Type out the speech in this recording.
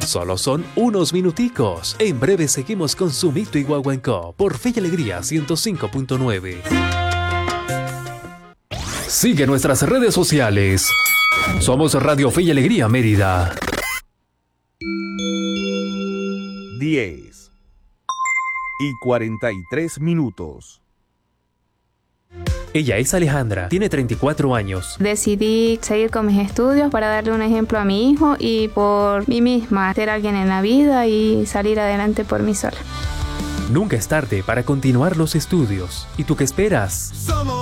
Solo son unos minuticos. En breve seguimos con Sumito y Guaguancó por Fe y Alegría 105.9. Sigue nuestras redes sociales. Somos Radio Fe y Alegría Mérida. 10:43. Ella es Alejandra, tiene 34 años. Decidí seguir con mis estudios para darle un ejemplo a mi hijo y por mí misma, ser alguien en la vida y salir adelante por mí sola. Nunca es tarde para continuar los estudios. ¿Y tú qué esperas?